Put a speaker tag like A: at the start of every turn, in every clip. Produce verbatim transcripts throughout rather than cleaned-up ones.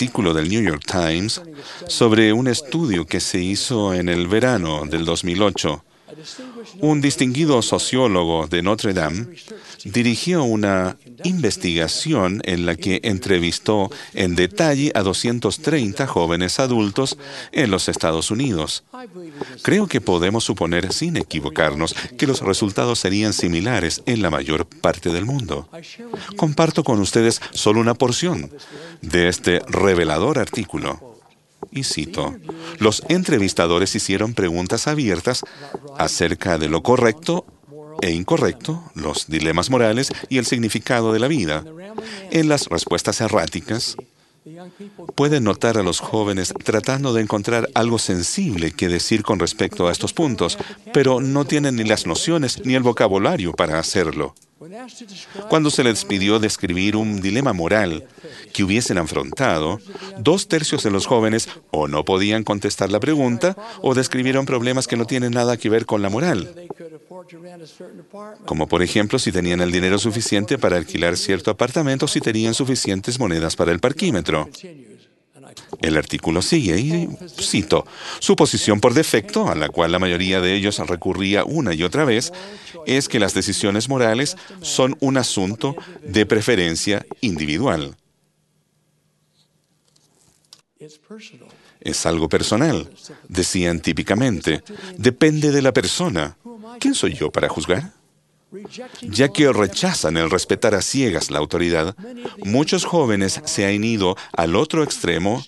A: artículo del New York Times sobre un estudio que se hizo en el verano del dos mil ocho. Un distinguido sociólogo de Notre Dame dirigió una investigación en la que entrevistó en detalle a doscientos treinta jóvenes adultos en los Estados Unidos. Creo que podemos suponer, sin equivocarnos, que los resultados serían similares en la mayor parte del mundo. Comparto con ustedes solo una porción de este revelador artículo. Y cito, los entrevistadores hicieron preguntas abiertas acerca de lo correcto e incorrecto, los dilemas morales y el significado de la vida. En las respuestas erráticas, pueden notar a los jóvenes tratando de encontrar algo sensible que decir con respecto a estos puntos, pero no tienen ni las nociones ni el vocabulario para hacerlo. Cuando se les pidió describir un dilema moral que hubiesen afrontado, dos tercios de los jóvenes o no podían contestar la pregunta o describieron problemas que no tienen nada que ver con la moral. Como por ejemplo, si tenían el dinero suficiente para alquilar cierto apartamento, si tenían suficientes monedas para el parquímetro. El artículo sigue y cito, su posición por defecto, a la cual la mayoría de ellos recurría una y otra vez, es que las decisiones morales son un asunto de preferencia individual. Es algo personal, decían típicamente. Depende de la persona. ¿Quién soy yo para juzgar? Ya que rechazan el respetar a ciegas la autoridad, muchos jóvenes se han ido al otro extremo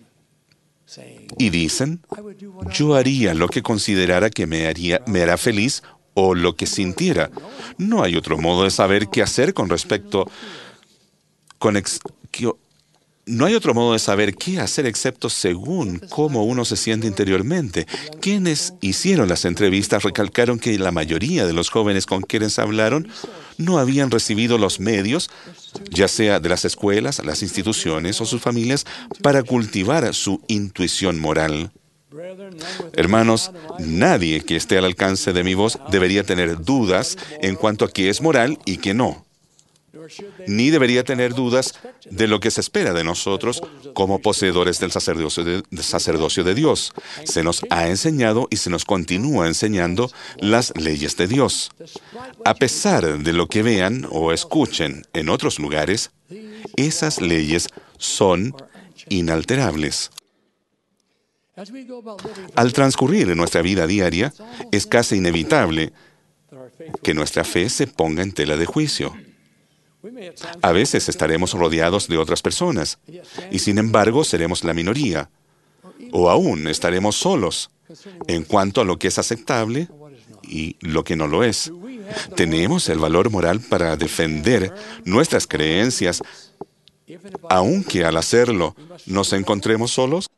A: y dicen, yo haría lo que considerara que me, haría, me hará feliz o lo que sintiera. No hay otro modo de saber qué hacer con respecto... Con ex, que, No hay otro modo de saber qué hacer excepto según cómo uno se siente interiormente. Quienes hicieron las entrevistas recalcaron que la mayoría de los jóvenes con quienes hablaron no habían recibido los medios, ya sea de las escuelas, las instituciones o sus familias, para cultivar su intuición moral. Hermanos, nadie que esté al alcance de mi voz debería tener dudas en cuanto a qué es moral y qué no. Ni debería tener dudas de lo que se espera de nosotros como poseedores del sacerdocio de, del sacerdocio de Dios. Se nos ha enseñado y se nos continúa enseñando las leyes de Dios. A pesar de lo que vean o escuchen en otros lugares, esas leyes son inalterables. Al transcurrir en nuestra vida diaria, es casi inevitable que nuestra fe se ponga en tela de juicio. A veces estaremos rodeados de otras personas, y sin embargo seremos la minoría, o aún estaremos solos en cuanto a lo que es aceptable y lo que no lo es. ¿Tenemos el valor moral para defender nuestras creencias, aunque al hacerlo nos encontremos solos?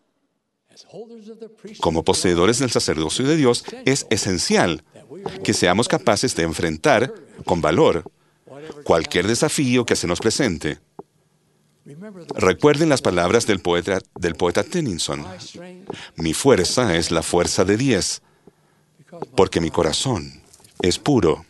A: Como poseedores del sacerdocio de Dios, es esencial que seamos capaces de enfrentar con valor cualquier desafío que se nos presente. Recuerden las palabras del poeta, del poeta Tennyson. Mi fuerza es la fuerza de diez, porque mi corazón es puro.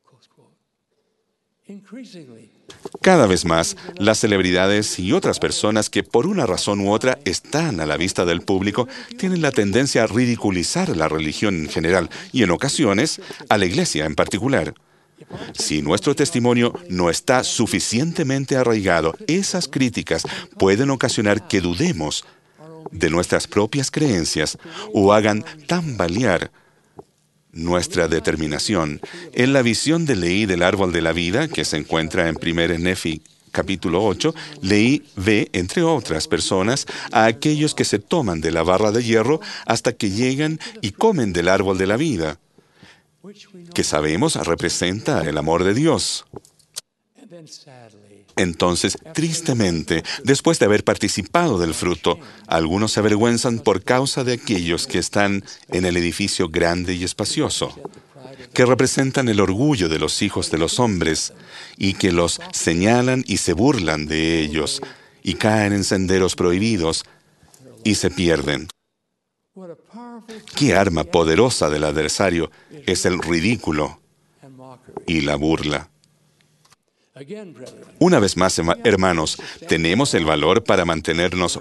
A: Cada vez más, las celebridades y otras personas que por una razón u otra están a la vista del público tienen la tendencia a ridiculizar la religión en general y en ocasiones a la iglesia en particular. Si nuestro testimonio no está suficientemente arraigado, esas críticas pueden ocasionar que dudemos de nuestras propias creencias o hagan tambalear nuestra determinación. En la visión de Leí del árbol de la vida, que se encuentra en primera Nefi capítulo ocho, Leí ve, entre otras personas, a aquellos que se toman de la barra de hierro hasta que llegan y comen del árbol de la vida, que sabemos representa el amor de Dios. Entonces, tristemente, después de haber participado del fruto, algunos se avergüenzan por causa de aquellos que están en el edificio grande y espacioso, que representan el orgullo de los hijos de los hombres, y que los señalan y se burlan de ellos, y caen en senderos prohibidos, y se pierden. ¿Qué arma poderosa del adversario es el ridículo y la burla? Una vez más, hermanos, tenemos el valor para mantenernos